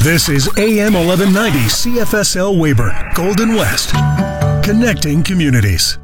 This is AM 1190 CFSL Weyburn, Golden West. Connecting communities.